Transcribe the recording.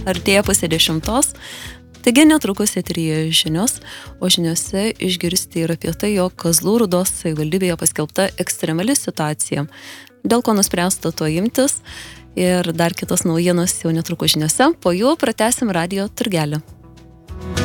artėja 9:30. Taigi netrukus eteryje žinios, o žiniose išgirsti ir apie tai, jog Kazlų Rūdos savivaldybėje paskelbta ekstremali situacija, dėl ko nuspręsta to imtis ir dar kitos naujienos jau netrukus žiniose, po jų pratęsim radijo turgelį.